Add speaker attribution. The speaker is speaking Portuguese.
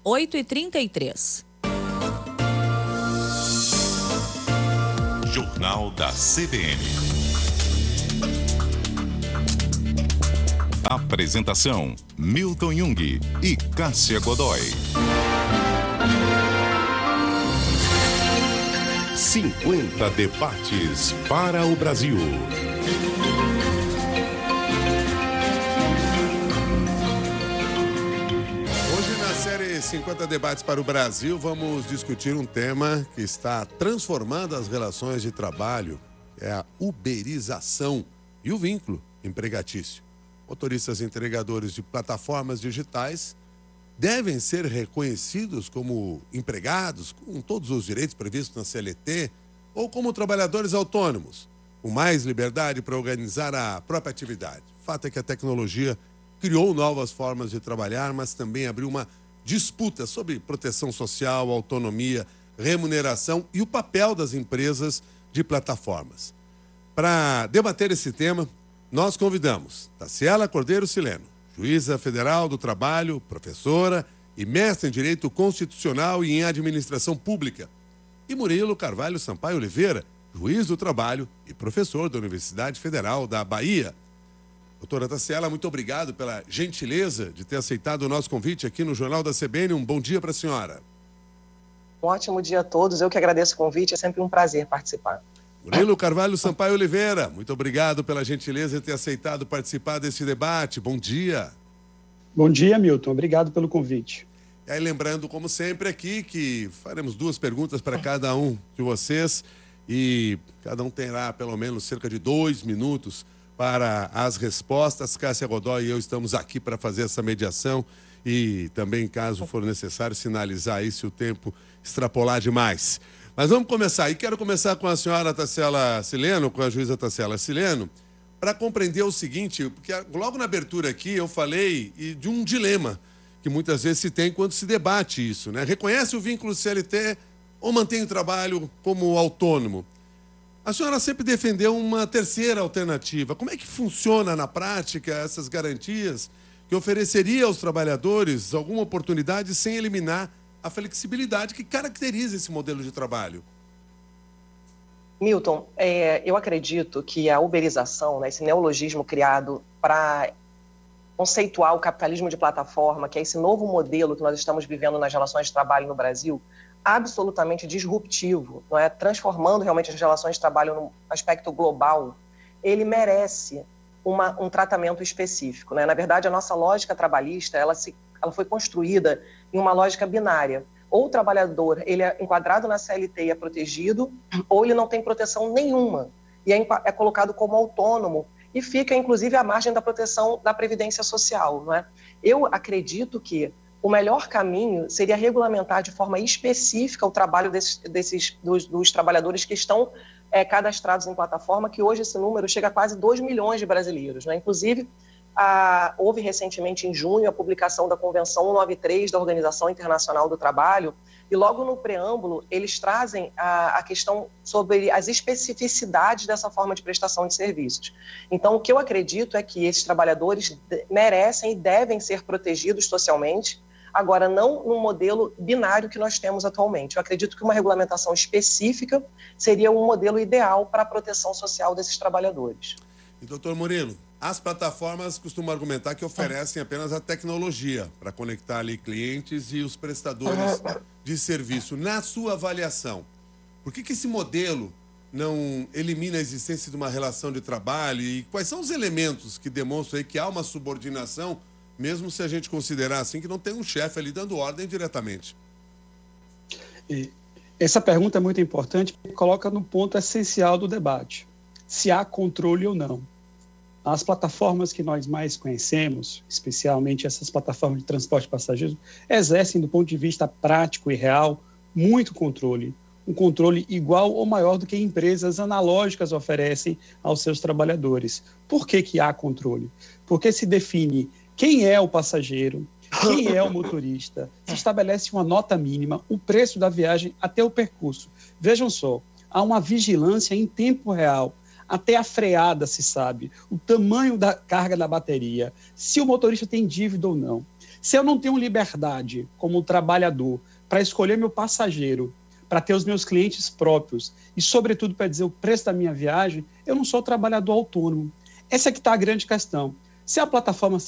Speaker 1: 8h33.
Speaker 2: Jornal da CBN. Apresentação: Milton Jung e Cássia Godoy. 50 debates para o Brasil.
Speaker 3: Hoje, na série 50 debates para o Brasil, vamos discutir um tema que está transformando as relações de trabalho, é a uberização e o vínculo empregatício. Motoristas entregadores de plataformas digitais devem ser reconhecidos como empregados, com todos os direitos previstos na CLT, ou como trabalhadores autônomos, com mais liberdade para organizar a própria atividade. O fato é que a tecnologia criou novas formas de trabalhar, mas também abriu uma disputa sobre proteção social, autonomia, remuneração e o papel das empresas de plataformas. Para debater esse tema, nós convidamos Taciela Cordeiro Sileno, juíza federal do trabalho, professora e mestre em Direito Constitucional e em Administração Pública, e Murilo Carvalho Sampaio Oliveira, juiz do trabalho e professor da Universidade Federal da Bahia. Doutora Taciela, muito obrigado pela gentileza de ter aceitado o nosso convite aqui no Jornal da CBN. Um bom dia para a senhora.
Speaker 4: Um ótimo dia a todos. Eu que agradeço o convite. É sempre um prazer participar.
Speaker 3: Murilo Carvalho Sampaio Oliveira, muito obrigado pela gentileza de ter aceitado participar desse debate. Bom dia.
Speaker 5: Bom dia, Milton. Obrigado pelo convite.
Speaker 3: E aí, lembrando, como sempre, aqui que faremos 2 perguntas para cada um de vocês e cada um terá pelo menos cerca de 2 minutos para as respostas. Cássia Godoy e eu estamos aqui para fazer essa mediação e também, caso for necessário, sinalizar aí se o tempo extrapolar demais. Mas vamos começar. E quero começar com a senhora Taciela Sileno, com a juíza Taciela Sileno, para compreender o seguinte, porque logo na abertura aqui eu falei de um dilema que muitas vezes se tem quando se debate isso, né? Reconhece o vínculo CLT ou mantém o trabalho como autônomo? A senhora sempre defendeu uma terceira alternativa. Como é que funciona na prática essas garantias que ofereceria aos trabalhadores alguma oportunidade sem eliminar a flexibilidade que caracteriza esse modelo de trabalho?
Speaker 4: Milton, eu acredito que a uberização, né, esse neologismo criado para conceituar o capitalismo de plataforma, que é esse novo modelo que nós estamos vivendo nas relações de trabalho no Brasil, absolutamente disruptivo, não é? Transformando realmente as relações de trabalho num aspecto global, ele merece um tratamento específico, né? Na verdade, a nossa lógica trabalhista, ela foi construída em uma lógica binária. Ou o trabalhador ele é enquadrado na CLT e é protegido, ou ele não tem proteção nenhuma e é colocado como autônomo e fica, inclusive, à margem da proteção da Previdência Social, não é? Eu acredito que o melhor caminho seria regulamentar de forma específica o trabalho dos trabalhadores que estão cadastrados em plataforma, que hoje esse número chega a quase 2 milhões de brasileiros, né? Inclusive, houve recentemente, em junho, a publicação da Convenção 193 da Organização Internacional do Trabalho, e logo no preâmbulo eles trazem a questão sobre as especificidades dessa forma de prestação de serviços. Então, o que eu acredito é que esses trabalhadores merecem e devem ser protegidos socialmente, agora não no modelo binário que nós temos atualmente. Eu acredito que uma regulamentação específica seria um modelo ideal para a proteção social desses trabalhadores.
Speaker 3: E, doutor Murilo, as plataformas costumam argumentar que oferecem apenas a tecnologia para conectar ali clientes e os prestadores de serviço. Na sua avaliação, por que esse modelo não elimina a existência de uma relação de trabalho e quais são os elementos que demonstram aí que há uma subordinação, mesmo se a gente considerar assim que não tem um chefe ali dando ordem diretamente?
Speaker 5: Essa pergunta é muito importante porque coloca no ponto essencial do debate, se há controle ou não. As plataformas que nós mais conhecemos, especialmente essas plataformas de transporte de passageiros, exercem, do ponto de vista prático e real, muito controle. Um controle igual ou maior do que empresas analógicas oferecem aos seus trabalhadores. Por que há controle? Porque se define quem é o passageiro, quem é o motorista, se estabelece uma nota mínima, o preço da viagem até o percurso. Vejam só, há uma vigilância em tempo real. Até a freada se sabe, o tamanho da carga da bateria, se o motorista tem dívida ou não, Se eu não tenho liberdade como trabalhador para escolher meu passageiro, para ter os meus clientes próprios e, sobretudo, para dizer o preço da minha viagem, eu não sou trabalhador autônomo. Essa é que está a grande questão. Se a plataforma